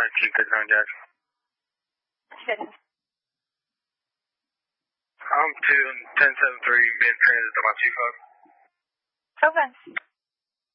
119, Touchdown Jackson. I'm 2 1073 being transit to my 25. Okay.